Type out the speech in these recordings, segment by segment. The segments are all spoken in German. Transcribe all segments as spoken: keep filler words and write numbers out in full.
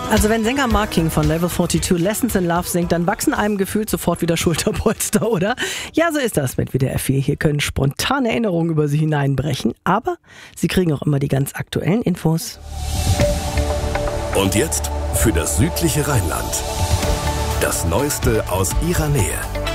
Also wenn Sänger Mark King von Level zweiundvierzig Lessons in Love singt, dann wachsen einem gefühlt sofort wieder Schulterpolster, oder? Ja, so ist das mit W D R vier. Hier können spontane Erinnerungen über Sie hineinbrechen, aber Sie kriegen auch immer die ganz aktuellen Infos. Und jetzt für das südliche Rheinland. Das Neueste aus Ihrer Nähe.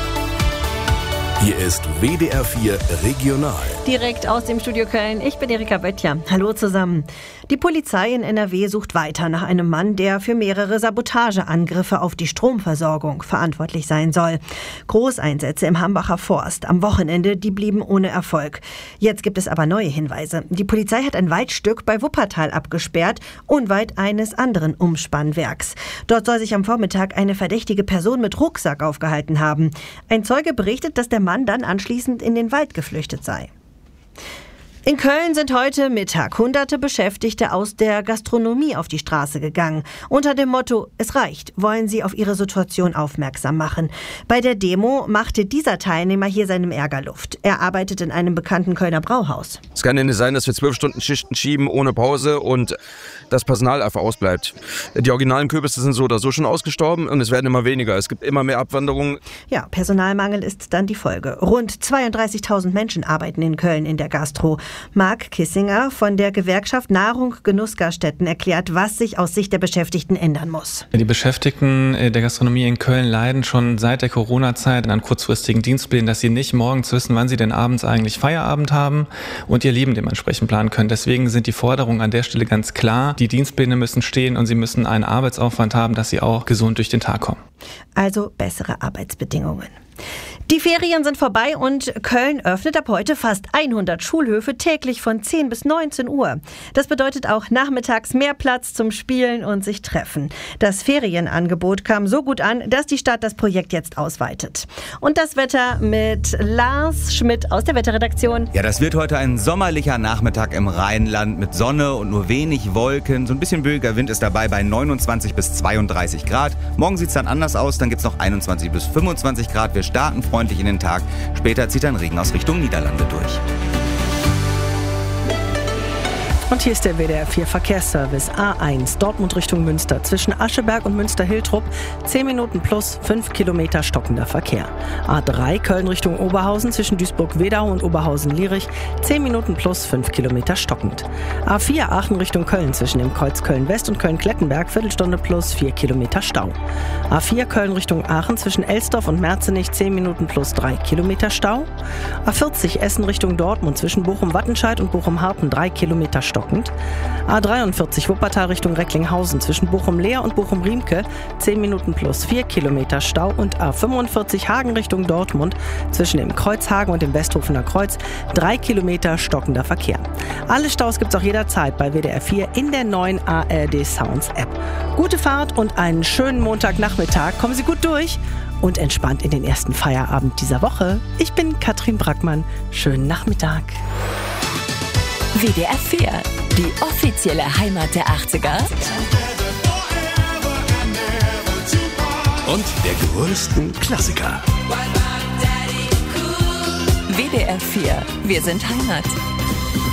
Hier ist W D R vier Regional. Direkt aus dem Studio Köln. Ich bin Erika Böttcher. Hallo zusammen. Die Polizei in N R W sucht weiter nach einem Mann, der für mehrere Sabotageangriffe auf die Stromversorgung verantwortlich sein soll. Großeinsätze im Hambacher Forst am Wochenende, die blieben ohne Erfolg. Jetzt gibt es aber neue Hinweise. Die Polizei hat ein Waldstück bei Wuppertal abgesperrt, unweit eines anderen Umspannwerks. Dort soll sich am Vormittag eine verdächtige Person mit Rucksack aufgehalten haben. Ein Zeuge berichtet, dass der Mann dann anschließend in den Wald geflüchtet sei. In Köln sind heute Mittag hunderte Beschäftigte aus der Gastronomie auf die Straße gegangen. Unter dem Motto, es reicht, wollen sie auf ihre Situation aufmerksam machen. Bei der Demo machte dieser Teilnehmer hier seinem Ärger Luft. Er arbeitet in einem bekannten Kölner Brauhaus. Es kann ja nicht sein, dass wir zwölf Stunden Schichten schieben ohne Pause und das Personal einfach ausbleibt. Die originalen Kürbisse sind so oder so schon ausgestorben und es werden immer weniger. Es gibt immer mehr Abwanderungen. Ja, Personalmangel ist dann die Folge. Rund zweiunddreißigtausend Menschen arbeiten in Köln in der Gastro. Marc Kissinger von der Gewerkschaft Nahrung Genussgaststätten erklärt, was sich aus Sicht der Beschäftigten ändern muss. Die Beschäftigten der Gastronomie in Köln leiden schon seit der Corona-Zeit an kurzfristigen Dienstplänen, dass sie nicht morgens wissen, wann sie denn abends eigentlich Feierabend haben und ihr Leben dementsprechend planen können. Deswegen sind die Forderungen an der Stelle ganz klar. Die Dienstpläne müssen stehen und sie müssen einen Arbeitsaufwand haben, dass sie auch gesund durch den Tag kommen. Also bessere Arbeitsbedingungen. Die Ferien sind vorbei und Köln öffnet ab heute fast hundert Schulhöfe täglich von zehn bis neunzehn Uhr. Das bedeutet auch nachmittags mehr Platz zum Spielen und sich treffen. Das Ferienangebot kam so gut an, dass die Stadt das Projekt jetzt ausweitet. Und das Wetter mit Lars Schmidt aus der Wetterredaktion. Ja, das wird heute ein sommerlicher Nachmittag im Rheinland mit Sonne und nur wenig Wolken. So ein bisschen böiger Wind ist dabei bei neunundzwanzig bis zweiunddreißig Grad. Morgen sieht es dann anders aus, dann gibt es noch einundzwanzig bis fünfundzwanzig Grad. Wir starten freundlich in den Tag. Später zieht dann Regen aus Richtung Niederlande durch. Und hier ist der W D R vier Verkehrsservice. A eins, Dortmund Richtung Münster. Zwischen Ascheberg und Münster-Hiltrup zehn Minuten plus fünf Kilometer stockender Verkehr. A drei, Köln Richtung Oberhausen. Zwischen Duisburg-Wedau und Oberhausen-Lierich zehn Minuten plus fünf Kilometer stockend. A vier, Aachen Richtung Köln. Zwischen dem Kreuz Köln-West und Köln-Klettenberg Viertelstunde plus vier Kilometer Stau. A vier, Köln Richtung Aachen. Zwischen Elsdorf und Merzenich zehn Minuten plus drei Kilometer Stau. A vierzig, Essen Richtung Dortmund. Zwischen Bochum-Wattenscheid und Bochum-Harten drei Kilometer Stau. Stockend. A dreiundvierzig Wuppertal Richtung Recklinghausen zwischen Bochum-Leer und Bochum-Riemke zehn Minuten plus vier Kilometer Stau und A fünfundvierzig Hagen Richtung Dortmund zwischen dem Kreuzhagen und dem Westhofener Kreuz drei Kilometer stockender Verkehr. Alle Staus gibt's auch jederzeit bei W D R vier in der neuen A R D Sounds App. Gute Fahrt und einen schönen Montagnachmittag. Kommen Sie gut durch und entspannt in den ersten Feierabend dieser Woche. Ich bin Katrin Brackmann. Schönen Nachmittag. W D R vier, die offizielle Heimat der achtziger. Und der größten Klassiker. W D R vier, wir sind Heimat.